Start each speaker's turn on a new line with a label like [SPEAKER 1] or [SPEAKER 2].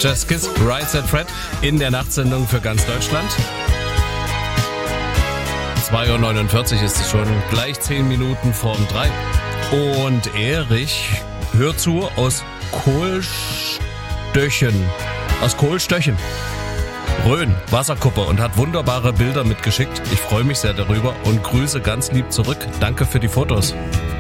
[SPEAKER 1] Just Kiss, Right Said Fred in der Nachtsendung für ganz Deutschland. 2.49 Uhr ist es schon, gleich 10 Minuten vorm 3. Und Erich hört zu aus Kohlstöchen. Rhön, Wasserkuppe und hat wunderbare Bilder mitgeschickt. Ich freue mich sehr darüber und grüße ganz lieb zurück. Danke für die Fotos.